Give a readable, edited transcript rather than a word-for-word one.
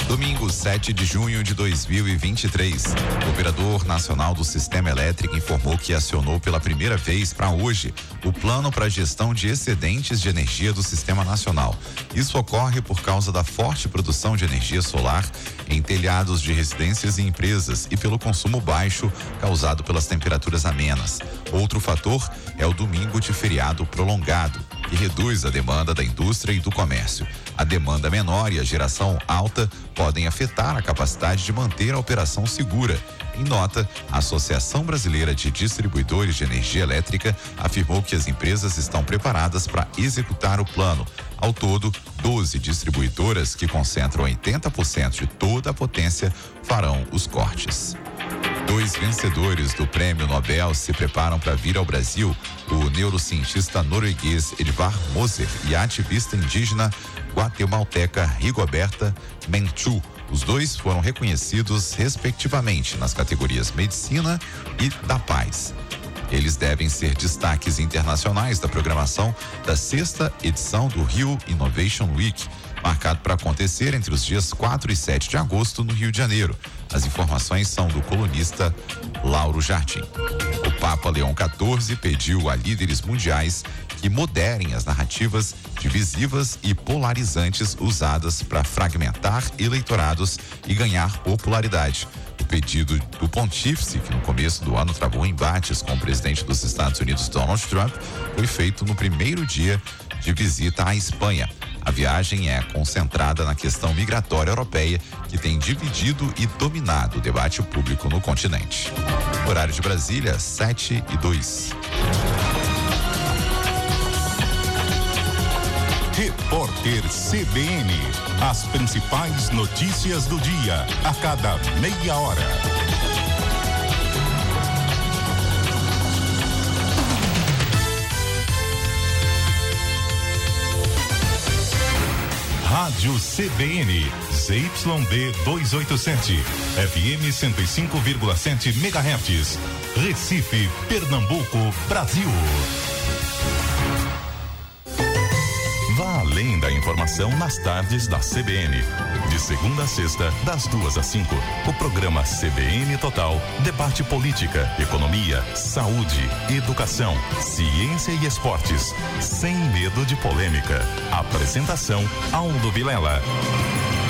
Domingo, 7 de junho de 2023. O Operador Nacional do Sistema Elétrico informou que acionou pela primeira vez para hoje o Plano para a Gestão de Excedentes de Energia do Sistema Nacional. Isso ocorre por causa da forte produção de energia solar em telhados de residências e empresas e pelo consumo baixo causado pelas temperaturas amenas. Outro fator é o domingo de feriado prolongado, que reduz a demanda da indústria e do comércio. A demanda menor e a geração alta podem afetar a capacidade de manter a operação segura. Em nota, a Associação Brasileira de Distribuidores de Energia Elétrica afirmou que as empresas estão preparadas para executar o plano. Ao todo, 12 distribuidoras, que concentram 80% de toda a potência, farão os cortes. 2 vencedores do Prêmio Nobel se preparam para vir ao Brasil: o neurocientista norueguês Edvard Moser e a ativista indígena guatemalteca Rigoberta Menchú. Os dois foram reconhecidos respectivamente nas categorias Medicina e da Paz. Eles devem ser destaques internacionais da programação da 6ª edição do Rio Innovation Week, marcado para acontecer entre os dias 4 e 7 de agosto no Rio de Janeiro. As informações são do colunista Lauro Jardim. O Papa Leão XIV pediu a líderes mundiais que moderem as narrativas divisivas e polarizantes usadas para fragmentar eleitorados e ganhar popularidade. O pedido do pontífice, que no começo do ano travou embates com o presidente dos Estados Unidos, Donald Trump, foi feito no primeiro dia de visita à Espanha. A viagem é concentrada na questão migratória europeia, que tem dividido e dominado o debate público no continente. Horário de Brasília, 7:02. Repórter CBN. As principais notícias do dia, a cada meia hora. Rádio CBN, ZYD 287, FM 105,7 MHz, Recife, Pernambuco, Brasil. Vá além da informação nas tardes da CBN. De segunda a sexta, das 2 às 5, o programa CBN Total debate política, economia, saúde, educação, ciência e esportes, sem medo de polêmica. Apresentação: Aldo Vilela.